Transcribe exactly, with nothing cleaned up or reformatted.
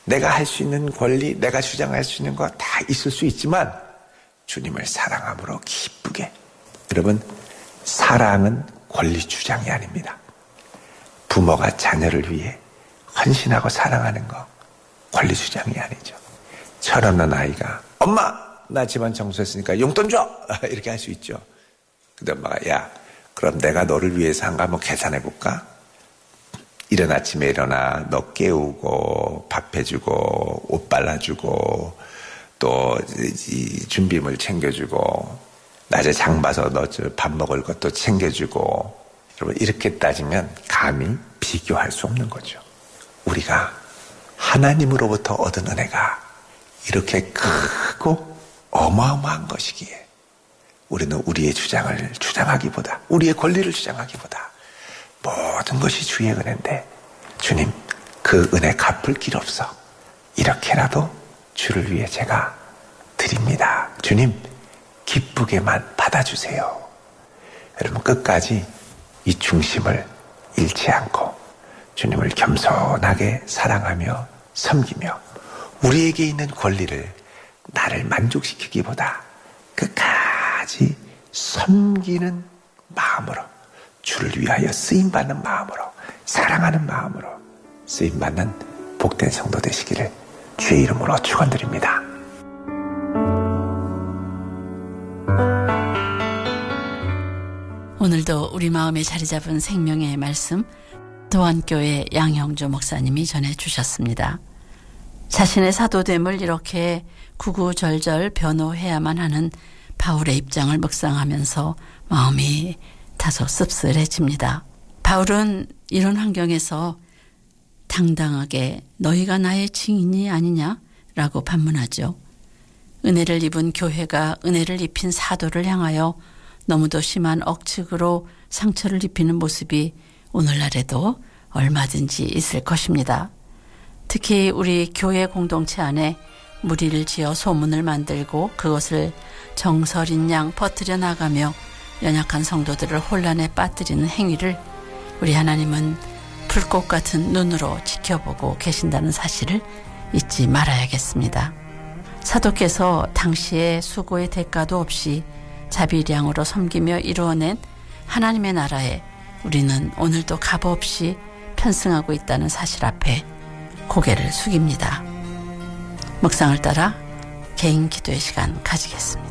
내가 할 수 있는 권리, 내가 주장할 수 있는 거 다 있을 수 있지만 주님을 사랑함으로 기쁘게. 여러분, 사랑은 권리 주장이 아닙니다. 부모가 자녀를 위해 헌신하고 사랑하는 거 권리 주장이 아니죠. 철없는 아이가 엄마 나 집안 청소했으니까 용돈 줘 이렇게 할 수 있죠. 근데 엄마가 야 그럼 내가 너를 위해서 한 거 한번 계산해 볼까? 이른 아침에 일어나 너 깨우고 밥 해주고 옷 발라주고 또 이 준비물 챙겨주고 낮에 장 봐서 너 밥 먹을 것도 챙겨주고. 여러분 이렇게 따지면 감히 비교할 수 없는 거죠. 우리가 하나님으로부터 얻은 은혜가 이렇게 크고 어마어마한 것이기에 우리는 우리의 주장을 주장하기보다 우리의 권리를 주장하기보다 모든 것이 주의 은혜인데 주님 그 은혜 갚을 길 없어. 이렇게라도 주를 위해 제가 드립니다. 주님 기쁘게만 받아주세요. 여러분 끝까지 이 중심을 잃지 않고 주님을 겸손하게 사랑하며 섬기며 우리에게 있는 권리를 나를 만족시키기보다 끝까지 섬기는 마음으로 주를 위하여 쓰임받는 마음으로 사랑하는 마음으로 쓰임받는 복된 성도 되시기를 주의 이름으로 축원드립니다. 오늘도 우리 마음에 자리 잡은 생명의 말씀 도안교회 양형조 목사님이 전해주셨습니다. 자신의 사도됨을 이렇게 구구절절 변호해야만 하는 바울의 입장을 묵상하면서 마음이 다소 씁쓸해집니다. 바울은 이런 환경에서 당당하게 너희가 나의 증인이 아니냐라고 반문하죠. 은혜를 입은 교회가 은혜를 입힌 사도를 향하여 너무도 심한 억측으로 상처를 입히는 모습이 오늘날에도 얼마든지 있을 것입니다. 특히 우리 교회 공동체 안에 무리를 지어 소문을 만들고 그것을 정설인 양 퍼뜨려 나가며 연약한 성도들을 혼란에 빠뜨리는 행위를 우리 하나님은 불꽃 같은 눈으로 지켜보고 계신다는 사실을 잊지 말아야겠습니다. 사도께서 당시의 수고의 대가도 없이 자비량으로 섬기며 이루어낸 하나님의 나라에 우리는 오늘도 값없이 편승하고 있다는 사실 앞에 고개를 숙입니다. 묵상을 따라 개인 기도의 시간 가지겠습니다.